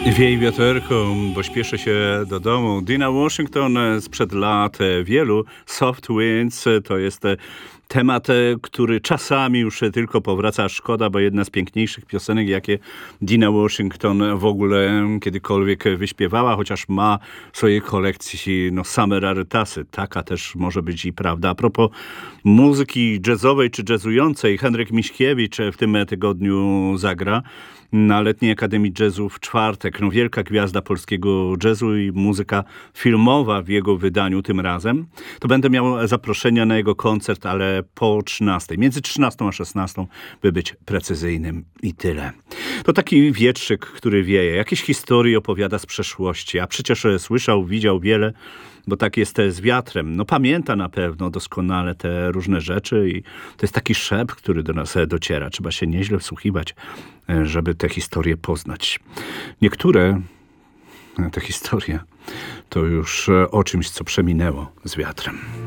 Wiej wiaterko, bo śpieszę się do domu. Dina Washington sprzed lat wielu. Soft Winds to jest temat, który czasami już tylko powraca. Szkoda, bo jedna z piękniejszych piosenek, jakie Dina Washington w ogóle kiedykolwiek wyśpiewała, chociaż ma w swojej kolekcji same rarytasy. Taka też może być i prawda. A propos muzyki jazzowej czy jazzującej, Henryk Miśkiewicz w tym tygodniu zagra na Letniej Akademii Jazzu w czwartek. Wielka gwiazda polskiego jazzu i muzyka filmowa w jego wydaniu tym razem. To będę miał zaproszenia na jego koncert, ale po 13. Między 13 a 16, by być precyzyjnym i tyle. To taki wietrzyk, który wieje. Jakieś historie opowiada z przeszłości, a przecież słyszał, widział wiele, bo tak jest z wiatrem. Pamięta na pewno doskonale te różne rzeczy i to jest taki szept, który do nas dociera. Trzeba się nieźle wsłuchiwać, żeby te historie poznać. Niektóre te historie to już o czymś, co przeminęło z wiatrem.